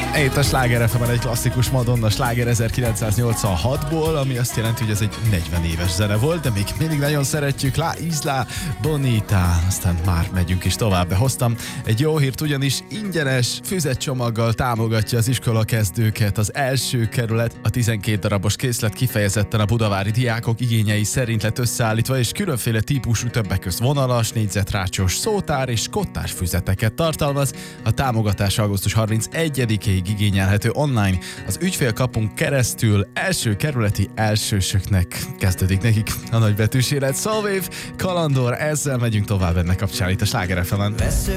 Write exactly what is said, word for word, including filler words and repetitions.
Itt a Sláger ef emen egy klasszikus Madonna sláger ezerkilencszáznyolcvanhatból, ami azt jelenti, hogy ez egy negyven éves zene volt, de még mindig nagyon szeretjük. La Isla Bonita. Aztán már megyünk is tovább. Behoztam egy jó hírt, ugyanis ingyenes füzetcsomaggal támogatja az iskolakezdőket az első kerület. A tizenkét darabos készlet kifejezetten a budavári diákok igényei szerint lett összeállítva, és különféle típusú, többek közt vonalas, négyzetrácsos, szótár és kottás füzeteket tartalmaz. A támogatás augusztus harmincegyedikéig igényelhető online. Az ügyfélkapunk keresztül első kerületi elsősöknek kezdődik nekik a nagybetűs élet. Soulwave, Kalandor, ezzel megyünk tovább ennek kapcsán itt a Sláger ef emen.